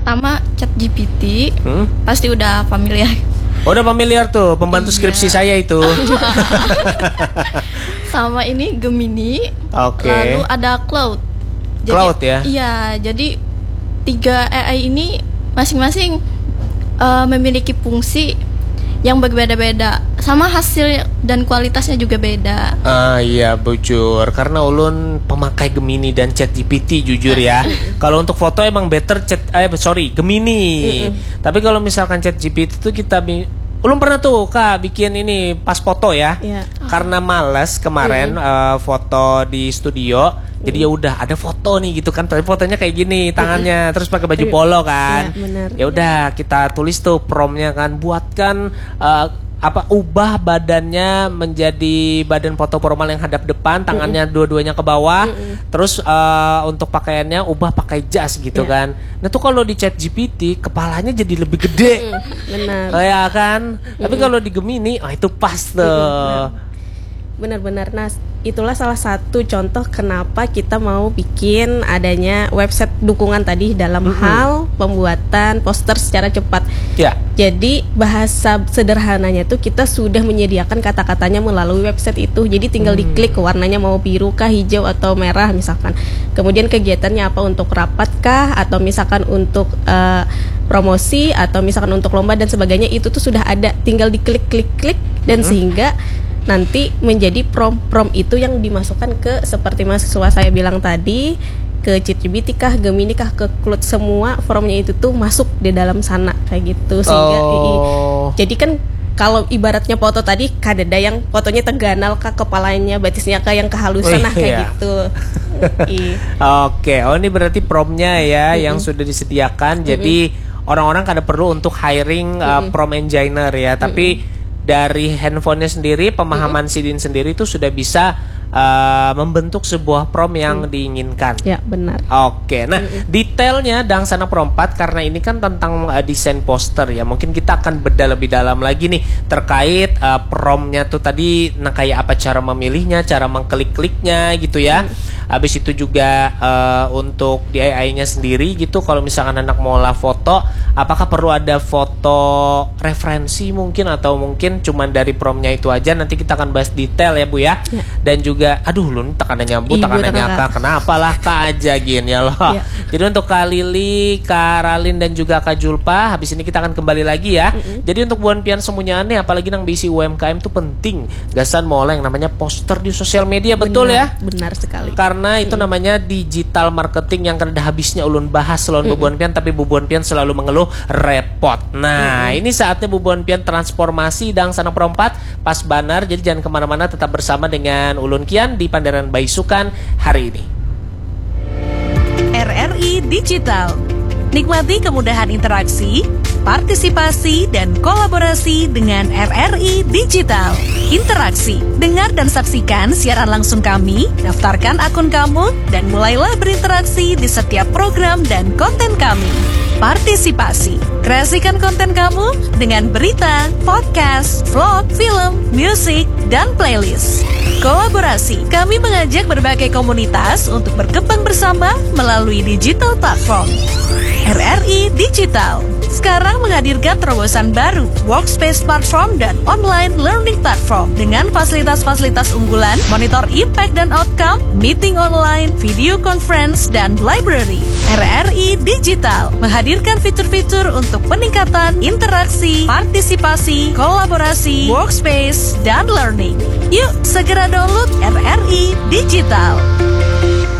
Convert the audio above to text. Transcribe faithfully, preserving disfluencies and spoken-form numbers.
pertama ChatGPT, hmm? pasti udah familiar. Oh, udah familiar tuh, pembantu Iya. skripsi saya itu. Sama ini Gemini. Oke. Lalu ada Cloud. Jadi, Cloud ya? Iya, jadi tiga A I ini masing-masing uh, memiliki fungsi yang berbeda-beda, sama hasil dan kualitasnya juga beda. Ah iya bujur, karena ulun pemakai Gemini dan ChatGPT jujur ya. Kalau untuk foto emang better chat, eh sorry Gemini. Mm-mm. Tapi kalau misalkan ChatGPT itu kita bi- ulun pernah tuh kak bikin ini pas foto ya. Yeah. Karena malas kemarin uh, foto di studio. Jadi ya udah ada foto nih gitu kan, tapi fotonya kayak gini tangannya, terus pakai baju polo kan. Ya udah kita tulis tuh promptnya kan, buatkan uh, apa ubah badannya menjadi badan foto formal yang hadap depan, tangannya mm-mm. dua-duanya ke bawah, mm-mm. terus uh, untuk pakaiannya ubah pakai jas gitu yeah. kan. Nah tuh kalau di ChatGPT kepalanya jadi lebih gede, benar. Kayak kan. Mm-mm. Tapi kalau di Gemini, oh itu pas tuh. Benar-benar. Nah, itulah salah satu contoh kenapa kita mau bikin adanya website dukungan tadi dalam mm-hmm. hal pembuatan poster secara cepat. Ya. Jadi bahasa sederhananya tuh kita sudah menyediakan kata-katanya melalui website itu. Jadi tinggal mm. diklik warnanya mau biru kah, hijau atau merah misalkan. Kemudian kegiatannya apa, untuk rapat kah, atau misalkan untuk uh, promosi, atau misalkan untuk lomba dan sebagainya, itu tuh sudah ada. Tinggal diklik-klik-klik dan mm. sehingga nanti menjadi prom-prom itu yang dimasukkan ke, seperti mahasiswa saya bilang tadi, ke ChatGPT kah, Gemini kah, ke Cloud, semua formnya itu tuh masuk di dalam sana kayak gitu. Sehingga oh. i, jadi kan kalau ibaratnya foto tadi kadada yang fotonya teganal kah, kepalanya, batisnya kah yang kehalusan, nah kayak iya. gitu. Oke, oh ini berarti promptnya ya mm-hmm. yang sudah disediakan. Mm-hmm. Jadi orang-orang kada perlu untuk hiring uh, mm-hmm. prompt engineer ya, tapi mm-hmm. dari handphonenya sendiri, pemahaman mm-hmm. Sidin sendiri itu sudah bisa uh, membentuk sebuah prompt yang mm. diinginkan. Ya, benar. Oke, nah mm-hmm. detailnya Dangsana Pro empat, karena ini kan tentang uh, desain poster ya. Mungkin kita akan bedah lebih dalam lagi nih terkait uh, promptnya tuh tadi, nah kayak apa cara memilihnya, cara mengklik-kliknya gitu ya. Mm. Habis itu juga uh, untuk D I Y-nya sendiri gitu. Kalau misalkan anak mau lah foto, apakah perlu ada foto referensi mungkin, atau mungkin cuman dari promptnya itu aja? Nanti kita akan bahas detail ya Bu ya. Ya. Dan juga, aduh lu tekanan nyambu, tekanan nyaka, kenapa lah Kak aja gini ya loh. Ya. Jadi untuk Kak Lili, Kak Ralin dan juga Kak Julpa, habis ini kita akan kembali lagi ya. Mm-hmm. Jadi untuk buan pian semuanya nih, apalagi nang bisi U M K M tuh penting. Gasan mau yang namanya poster di sosial media, benar, betul ya? Benar sekali. Karena itu mm-hmm. namanya digital marketing yang kada habisnya ulun bahas selalu mm-hmm. bubuan pian, tapi bubuan pian selalu mengeluh repot. Nah, mm-hmm. ini saatnya bubuan pian transformasi Dangsana Pro empat pas banar. Jadi jangan kemana-mana, tetap bersama dengan ulun kian di Pandaran Baisukan hari ini. R R I Digital. Nikmati kemudahan interaksi, partisipasi, dan kolaborasi dengan R R I Digital. Interaksi, dengar dan saksikan siaran langsung kami, daftarkan akun kamu, dan mulailah berinteraksi di setiap program dan konten kami. Partisipasi, kreasikan konten kamu dengan berita, podcast, vlog, film, musik, dan playlist. Kolaborasi, kami mengajak berbagai komunitas untuk berkembang bersama melalui digital platform. R R I Digital sekarang menghadirkan terobosan baru, workspace platform dan online learning platform dengan fasilitas-fasilitas unggulan, monitor impact dan outcome, meeting online, video conference, dan library. R R I Digital menghadirkan fitur-fitur untuk peningkatan interaksi, partisipasi, kolaborasi, workspace, dan learning. Yuk segera download R R I Digital.